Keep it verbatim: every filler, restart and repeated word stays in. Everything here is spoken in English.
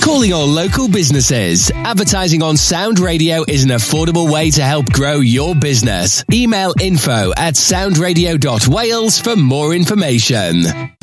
Calling all local businesses. Advertising on Sound Radio is an affordable way to help grow your business. Email info at soundradio dot wales for more information.